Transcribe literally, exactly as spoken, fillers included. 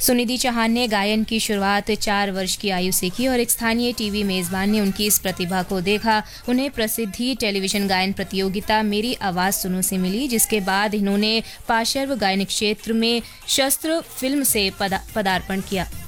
सुनिधि चौहान ने गायन की शुरुआत चार वर्ष की आयु से की और एक स्थानीय टीवी मेजबान ने उनकी इस प्रतिभा को देखा। उन्हें प्रसिद्धि टेलीविजन गायन प्रतियोगिता मेरी आवाज़ सुनो से मिली, जिसके बाद इन्होंने पार्श्व गायन क्षेत्र में शस्त्र फिल्म से पदा, पदार्पण किया।